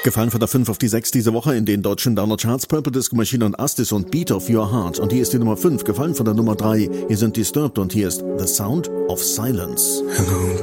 Gefallen von der 5 auf die 6 diese Woche in den deutschen Download-Charts. Purple Disco Machine und Astis und Beat of Your Heart. Und hier ist die Nummer 5, gefallen von der Nummer 3. Hier sind Disturbed und hier ist The Sound of Silence. Hello